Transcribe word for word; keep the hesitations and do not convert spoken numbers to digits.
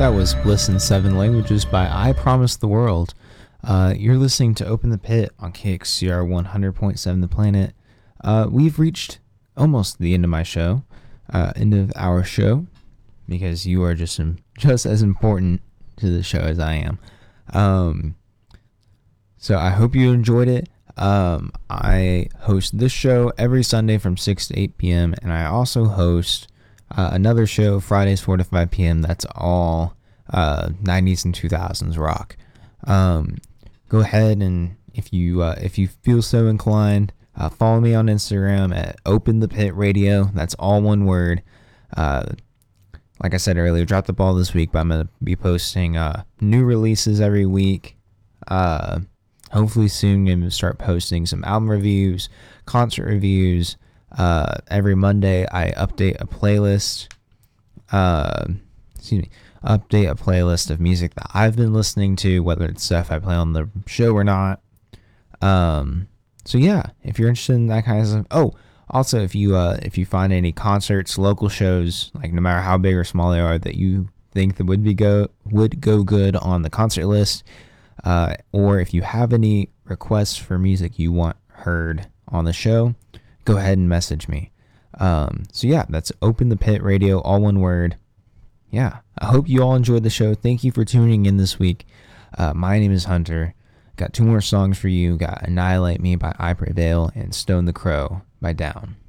That was Bliss in Seven Languages by I Promise the World. Uh, you're listening to Open the Pit on K X C R one hundred point seven The Planet. Uh, we've reached almost the end of my show, uh, end of our show, because you are just um, just as important to the show as I am. Um, so I hope you enjoyed it. Um, I host this show every Sunday from six to eight p.m. and I also host uh, another show Fridays four to five p.m. That's all uh, nineties and two thousands rock. Um, go ahead and if you uh, if you feel so inclined, uh, follow me on Instagram at Open the Pit Radio. That's all one word. Uh, like I said earlier, dropped the ball this week, but I'm gonna be posting uh, new releases every week. Uh, hopefully soon, I'm gonna start posting some album reviews, concert reviews. Uh, every Monday, I update a playlist. Uh, excuse me. Update a playlist of music that I've been listening to, whether it's stuff I play on the show or not. Um, so yeah, if you're interested in that kind of stuff. Oh, also if you uh if you find any concerts, local shows, like no matter how big or small they are, that you think that would be go would go good on the concert list, uh, or if you have any requests for music you want heard on the show, go ahead and message me. Um, so yeah, that's Open the Pit Radio, all one word. Yeah, I hope you all enjoyed the show. Thank you for tuning in this week. Uh, my name is Hunter. Got two more songs for you. Got Annihilate Me by I Prevail and Stone the Crow by Down.